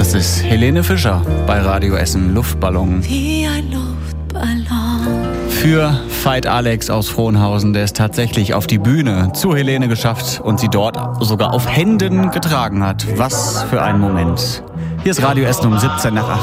Das ist Helene Fischer bei Radio Essen, Luftballon. Wie ein Luftballon. Für Veit Alex aus Frohnhausen, der es tatsächlich auf die Bühne zu Helene geschafft und sie dort sogar auf Händen getragen hat. Was für ein Moment. Hier ist Radio Essen um 17 nach 8.